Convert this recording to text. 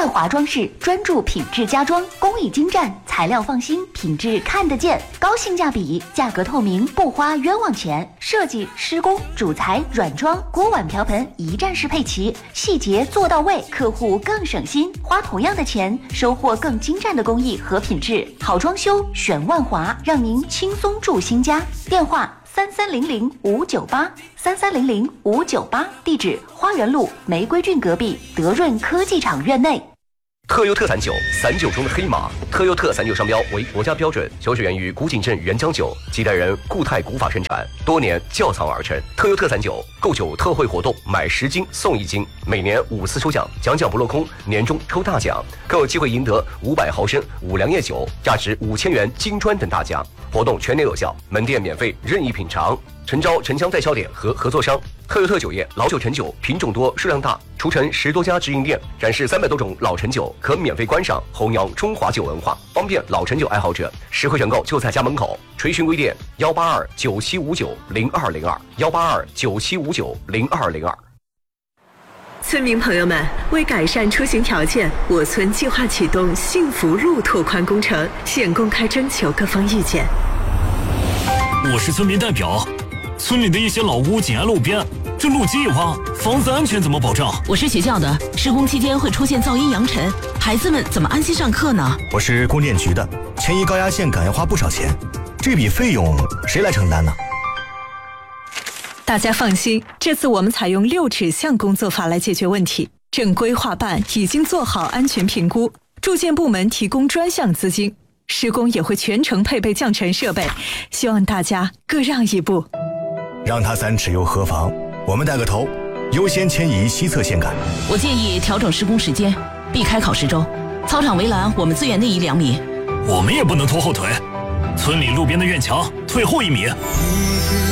万华装饰专注品质家装，工艺精湛，材料放心，品质看得见，高性价比，价格透明，不花冤枉钱。设计、施工、主材、软装、锅碗瓢盆一站式配齐，细节做到位，客户更省心，花同样的钱，收获更精湛的工艺和品质。好装修选万华，让您轻松住新家。电话3300-598，3300-598，地址花园路玫瑰郡隔壁德润科技厂院内。 特优特散酒，散酒中的黑马。特优特散酒商标为国家标准，酒水源于古井镇原浆酒，几代人固态古法生产，多年窖藏而成。特优特散酒购酒特惠活动，买10斤送1斤，每年5次抽奖，奖不落空，年终抽大奖，更有机会赢得500毫升五粮液酒，价值5000元金砖等大奖。活动全年有效，门店免费任意品尝。诚招城乡代销点和合作商。特优特酒业老酒陈酒，品种多，数量大，除城10多家直营店，展示300多种老陈酒，可免费观赏，弘扬中华酒文化，方便老陈酒爱好者。实惠选购就在家门口。垂询微店182975902，182975902。 村民朋友们，为改善出行条件，我村计划启动幸福路拓宽工程，现公开征求各方意见。 我是村民代表，村里的一些老屋紧挨路边，这路基一挖，房子安全怎么保障？ 我是学校的，施工期间会出现噪音扬尘，孩子们怎么安心上课呢？ 我是供电局的，迁移高压线杆要花不少钱，这笔费用谁来承担呢？ 大家放心，这次我们采用6指向工作法来解决问题。正规划办已经做好安全评估，住建部门提供专项资金，施工也会全程配备降尘设备，希望大家各让一步。 让他3尺又何妨？我们带个头，优先迁移西侧线杆。 我建议调整施工时间，避开考试周。操场围栏我们最远内移2米。 我们也不能拖后腿，村里路边的院墙退后1米。